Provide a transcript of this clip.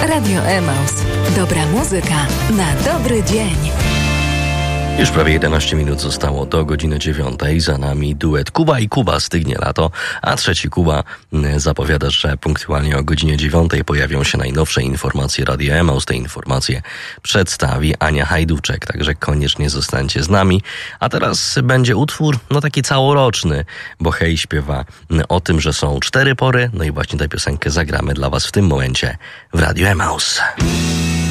Radio Emaus. Dobra muzyka na dobry dzień. Już prawie 11 minut zostało do godziny 9. Za nami duet Kuba i Kuba, Stygnie lato, a trzeci Kuba zapowiada, że punktualnie o godzinie 9 pojawią się najnowsze informacje Radia Emaus. Te informacje przedstawi Ania Hajdówczak, także koniecznie zostańcie z nami. A teraz będzie utwór, taki całoroczny, bo Hej śpiewa o tym, że są 4 pory, no i właśnie tę piosenkę zagramy dla was w tym momencie w Radiu Emaus.